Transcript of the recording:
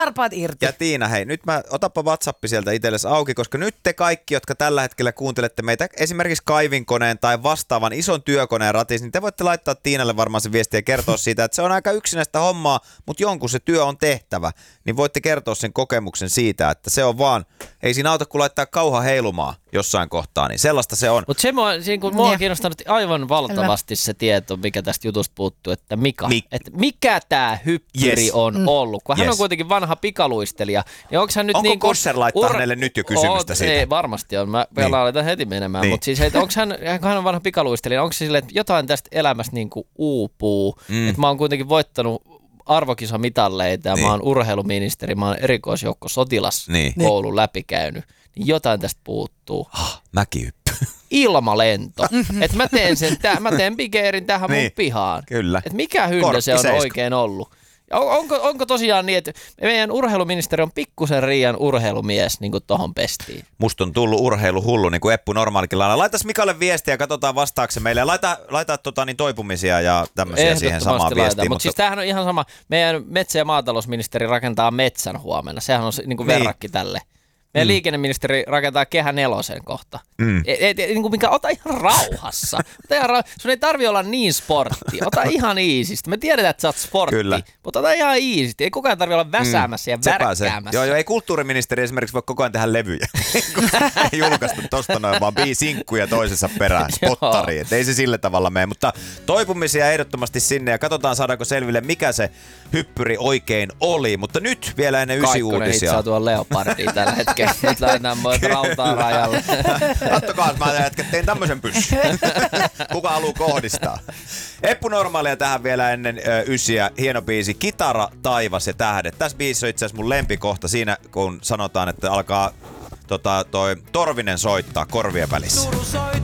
Varpaat irti. Ja Tiina, hei, nyt otappa WhatsApp sieltä itsellesi auki, koska nyt te kaikki, jotka tällä hetkellä kuuntelette meitä, esimerkiksi kaivinkoneen tai vastaavan ison työkoneen ratissa, niin te voitte laittaa Tiinalle varmaan se viestiä ja kertoa siitä, että se on aika yksinäistä hommaa, mutta jonkun se työ on tehtävä. Niin voitte kertoa sen kokemuksen siitä, että se on vaan, ei siinä auta kun laittaa kauha heilumaan jossain kohtaa, niin sellaista se on. Mutta mua on kiinnostanut aivan valtavasti se tieto, mikä tästä jutusta puuttuu, että mikä tämä hyppyri on ollut. Kun hän on kuitenkin vanha pikaluistelija, niin onko hän nyt onko niin kuin... Kosser laittaa hänelle nyt jo kysymystä siitä? Ei, varmasti on. Mä vielä aletaan heti menemään. Mutta siis, onko hän on vanha pikaluistelija, onko se silleen, että jotain tästä elämästä niin kuin uupuu? Että mä oon kuitenkin voittanut arvokisamitalleita ja mä oon urheiluministeri, mä oon erikoisjoukko sotilaskoulun läpikäynyt. Niin jotain tästä puuttuu. Mäkihyppy. Ilmalento. Että mä teen bikeerin tähän mun pihaan. Kyllä. Että mikä hyndä se on oikein ollut. Onko tosiaan niin, että meidän urheiluministeri on pikkusen Riian urheilumies niin kuin tohon pestiin? Musta on tullut urheiluhullu, niin kuin Eppu normaalikin lailla. Laitas Mikalle viestiä ja katsotaan vastaakse meille. Laita toipumisia ja tämmöisiä siihen samaan viestiin. Mutta siis tämähän on ihan sama. Meidän metsä- ja maatalousministeri rakentaa metsän huomenna. Sehän on niin kuin verrakki tälle. Meidän liikenneministeri rakentaa Kehä 4 kohta. Ota ihan rauhassa. Sun ei tarvi olla niin sportti. Ota ihan iisisti. Me tiedetään, että sä oot sportti. Kyllä. Mutta ota ihan iisisti. Ei koko ajan tarvi olla väsäämässä ja värkkäämässä. Joo, ei kulttuuriministeri esimerkiksi voi koko ajan tehdä levyjä. Ei julkaistu tosta noin, vaan sinkkuja toisessa perään. Spottari. Ei se sillä tavalla mene. Mutta toipumisia ehdottomasti sinne ja katsotaan saadaanko selville, mikä se hyppyri oikein oli. Mutta nyt vielä ennen ysi uutisia. Kaikkonen hitsaa tuon Leopardiin tällä hetkellä. Nyt lähdetään rautaa rajalle. Kattokaa, mä tein tämmöisen pyssyn. Kuka haluaa kohdistaa? Eppu Normaalia tähän vielä ennen ysiä. Hieno biisi. Kitara, taivas ja tähdet. Tässä biisissä on itse asiassa mun lempikohta siinä, kun sanotaan, että alkaa toi Torvinen soittaa korvien välissä.